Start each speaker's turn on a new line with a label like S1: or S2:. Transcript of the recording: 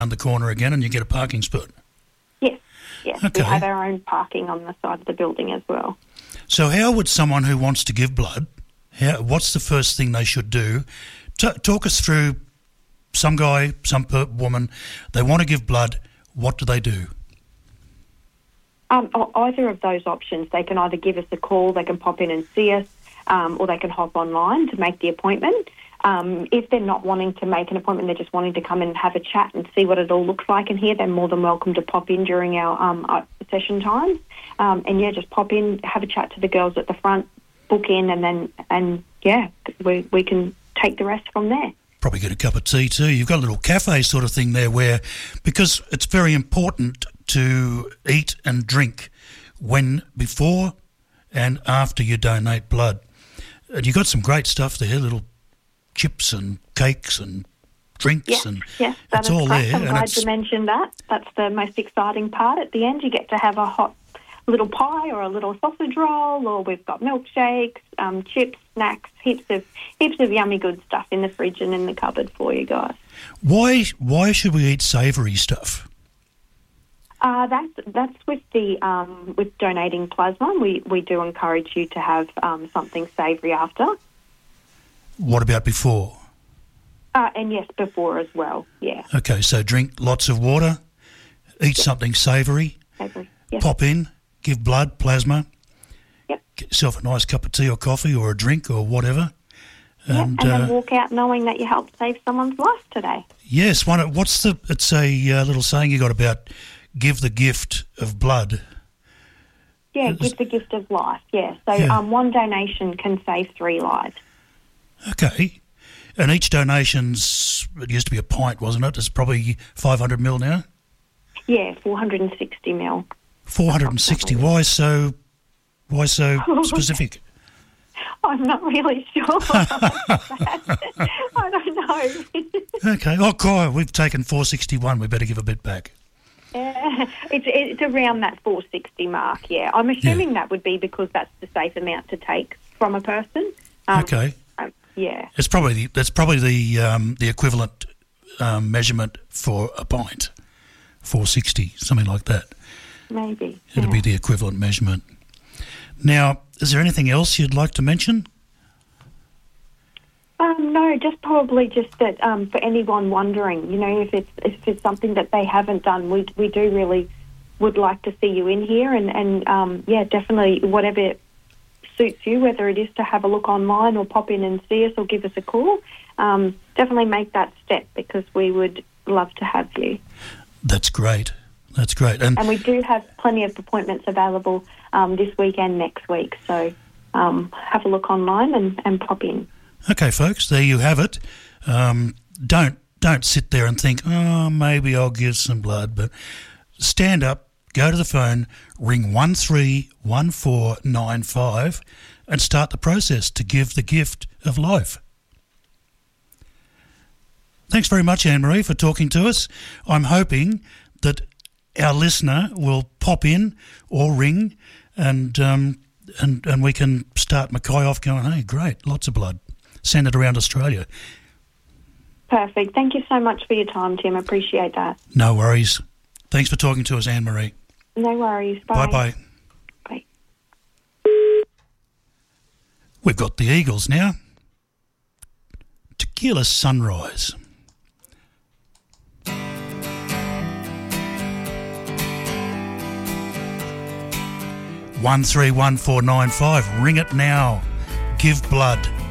S1: the corner again and you get a parking spot.
S2: Yes.
S1: Okay.
S2: We have our own parking on the side of the building as well.
S1: So how would someone who wants to give blood, what's the first thing they should do? Talk us through some guy, woman, they want to give blood, what do they do?
S2: Either of those options. They can either give us a call, they can pop in and see us, or they can hop online to make the appointment. If they're not wanting to make an appointment, they're just wanting to come and have a chat and see what it all looks like in here, they're more than welcome to pop in during our session times. Just pop in, have a chat to the girls at the front, book in, we can take the rest from there.
S1: Probably get a cup of tea too. You've got a little cafe sort of thing there because it's very important to eat and drink before and after you donate blood. And you've got some great stuff there, little chips and cakes and drinks
S2: yes,
S1: it's all there.
S2: I'm glad you mentioned that. That's the most exciting part. At the end, you get to have a hot little pie or a little sausage roll, or we've got milkshakes, chips, snacks, heaps of yummy good stuff in the fridge and in the cupboard for you guys.
S1: Why should we eat savoury stuff?
S2: That's with the with donating plasma. We do encourage you to have something savoury after.
S1: What about before?
S2: And yes, before as well. Yeah.
S1: Okay, so drink lots of water, eat something savoury,
S2: yes.
S1: Pop in, give blood, plasma.
S2: Yep.
S1: Get yourself a nice cup of tea or coffee or a drink or whatever.
S2: And then walk out knowing that you helped save someone's life today.
S1: Yes. It's a little saying you got about give the gift of blood.
S2: Yeah, give the gift of life, yeah. So one donation can save 3 lives.
S1: Okay. And each donation's, it used to be a pint, wasn't it? It's probably 500 ml now?
S2: Yeah, 460 ml.
S1: 460. Why so specific?
S2: I'm not really sure. I don't know.
S1: Okay. Oh, God, we've taken 461. We better give a bit back.
S2: It's around that 460 mark, yeah. I'm assuming that would be because that's the safe amount to take from a person.
S1: Okay.
S2: Yeah.
S1: That's probably the equivalent measurement for a pint, 460, something like that.
S2: Maybe.
S1: It'll be the equivalent measurement. Now, is there anything else you'd like to mention?
S2: No, just probably just that for anyone wondering, if it's something that they haven't done, we do really would like to see you in here and definitely whatever suits you, whether it is to have a look online or pop in and see us or give us a call, definitely make that step because we would love to have you. That's great. And we do have plenty of appointments available this week and next week, so have a look online and pop in.
S1: Okay, folks, there you have it. Don't sit there and think, maybe I'll give some blood, but stand up, go to the phone, ring 131495 and start the process to give the gift of life. Thanks very much, Anne-Marie, for talking to us. I'm hoping that our listener will pop in or ring and we can start Mackay off going, hey, great, lots of blood. Send it around Australia.
S2: Perfect. Thank you so much for your time, Tim. I appreciate that.
S1: No worries. Thanks for talking to us, Anne-Marie.
S2: No worries. Bye.
S1: Bye-bye.
S2: Bye.
S1: We've got the Eagles now. Tequila Sunrise. One 131495. Ring it now. Give blood.